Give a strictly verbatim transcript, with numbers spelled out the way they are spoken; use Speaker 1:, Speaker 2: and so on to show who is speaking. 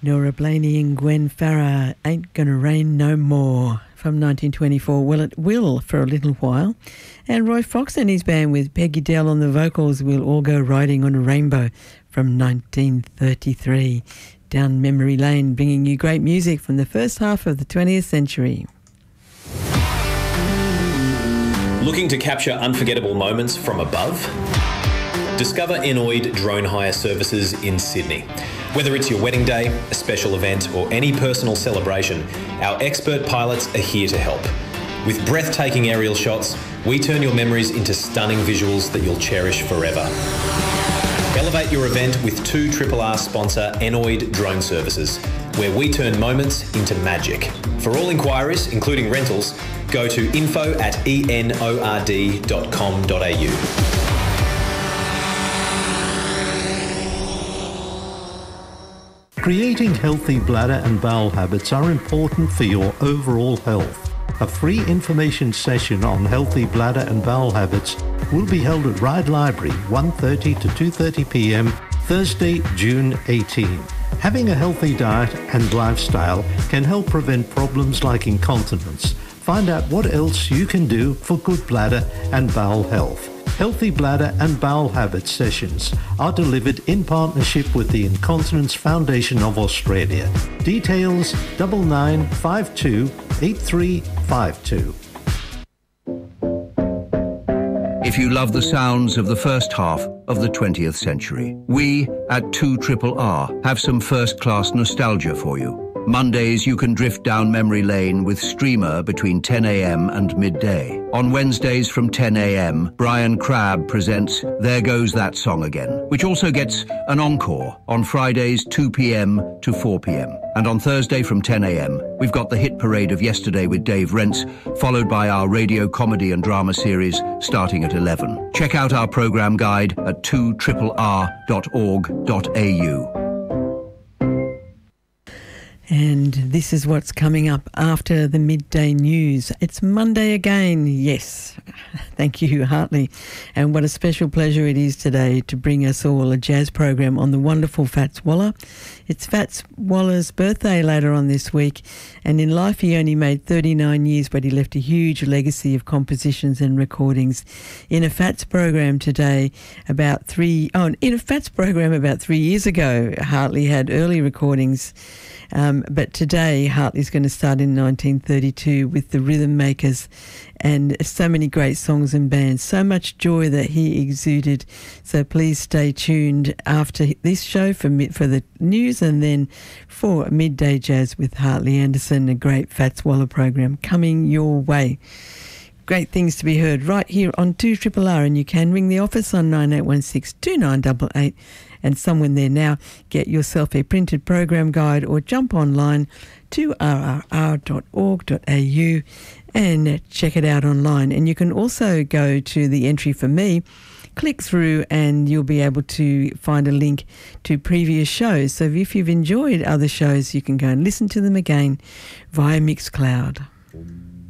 Speaker 1: Nora Blaney and Gwen Farah, Ain't Gonna Rain No More, from nineteen twenty-four. Well, it will for a little while. And Roy Fox and his band with Peggy Dell on the vocals will all go riding on a rainbow, from nineteen thirty-three. Down memory lane, bringing you great music from the first half of the twentieth century.
Speaker 2: Looking to capture unforgettable moments from above? Discover Enoid Drone Hire Services in Sydney. Whether it's your wedding day, a special event, or any personal celebration, our expert pilots are here to help. With breathtaking aerial shots, we turn your memories into stunning visuals that you'll cherish forever. Elevate your event with two R R R sponsor Enoid Drone Services, where we turn moments into magic. For all inquiries, including rentals, go to info at enord dot com dot a u.
Speaker 3: Creating healthy bladder and bowel habits are important for your overall health. A free information session on healthy bladder and bowel habits will be held at Ryde Library, one thirty to two thirty p m, Thursday, June eighteenth. Having a healthy diet and lifestyle can help prevent problems like incontinence. Find out what else you can do for good bladder and bowel health. Healthy bladder and bowel habit sessions are delivered in partnership with the Incontinence Foundation of Australia. Details double nine five two eight three five two.
Speaker 4: If you love the sounds of the first half of the twentieth century, we at two R R R have some first-class nostalgia for you. Mondays, you can drift down memory lane with Streamer between ten a m and midday. On Wednesdays from ten a m, Brian Crabb presents There Goes That Song Again, which also gets an encore on Fridays two p m to four p m. And on Thursday from ten a m, we've got the hit parade of Yesterday with Dave Rents, followed by our radio comedy and drama series starting at eleven. Check out our programme guide at two R R R dot org dot a u.
Speaker 1: And this is what's coming up after the midday news. It's Monday again, yes. Thank you, Hartley. And what a special pleasure it is today to bring us all a jazz program on the wonderful Fats Waller. It's Fats Waller's birthday later on this week, and in life he only made thirty-nine years, but he left a huge legacy of compositions and recordings. In a Fats program today, about three, oh, in a Fats program about three years ago, Hartley had early recordings. Um, but today, Hartley's going to start in nineteen thirty-two with the Rhythm Makers, and so many great songs and bands, so much joy that he exuded. So please stay tuned after this show for for the news, and then for Midday Jazz with Hartley Anderson, a great Fats Waller program coming your way. Great things to be heard right here on two R R R, and you can ring the office on nine eight one six two nine eight eight. And someone there now, get yourself a printed program guide or jump online to r r r dot org dot a u and check it out online. And you can also go to the entry for me, click through, and you'll be able to find a link to previous shows. So if you've enjoyed other shows, you can go and listen to them again via Mixcloud.